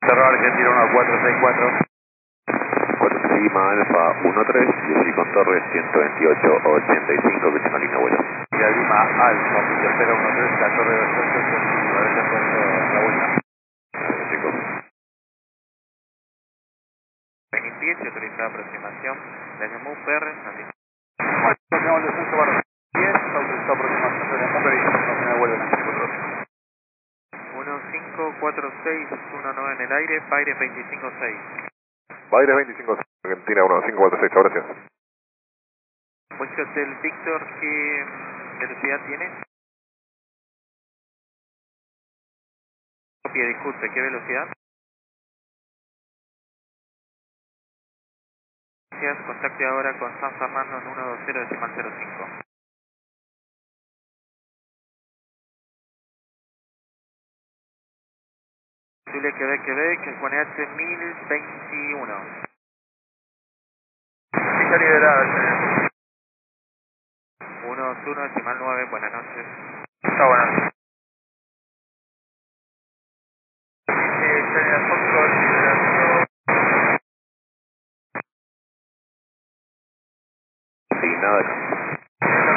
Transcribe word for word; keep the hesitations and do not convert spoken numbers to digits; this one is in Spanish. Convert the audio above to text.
Cerro Argentino uno cuatro seis cuatro. cuatro Lima Alfa uno tres, y con Torres ciento veintiocho ochenta y cinco, que tenga línea vuelo. Villa Lima Alfa, Villa Cero uno tres, la Torre de doscientos ochenta y cinco, gracias por la vuelta. Chicos. Benítez, se autoriza aproximación desde M U P R, Santiago. Bueno, tenemos descenso para diez, autorizado aproximación de la Cooper y no me vuelve la uno cinco cuatro seis uno nueve en el aire, Paire veinticinco seis. Baires veinticinco, Argentina uno cinco cuatro seis, gracias. Puesto Hotel Víctor, ¿qué velocidad tiene? Copia, disculpe, ¿qué velocidad? Gracias, contacte ahora con San Fernando en ciento veinte decimal cero cinco. Chile, Quebec, Quebec, el Q N H mil veintiuno. Pista liberada, señor. ciento uno decimal nueve, buenas noches. Está bueno.